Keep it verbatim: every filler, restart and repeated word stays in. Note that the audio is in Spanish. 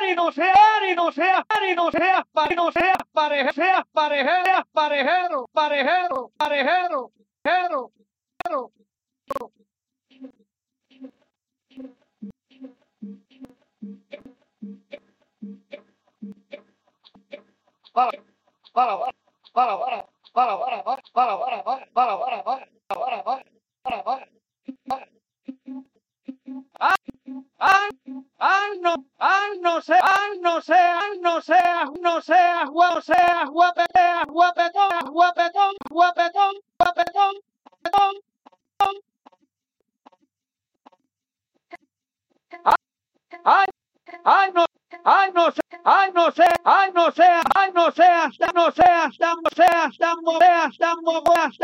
y no seas, y no seas, y no seas, y no seas pareja, seas parejero, parejero, parejero, parejero, parejero, parejero. Para, para, para, para, para, para, para, para, para, para, para, para, para, para, para, para. Ah, ah, ah, no, ah, no sé, ah, no sé, ah, no seas, no seas, guapo, seas, guapetón, guapetón, guapetón, guapetón, guapetón, guapetón. Ay, ay, no, ay, no sé, ay, no sé, ay, no sé, ay, no seas, no seas, no seas, no seas, no seas, no seas,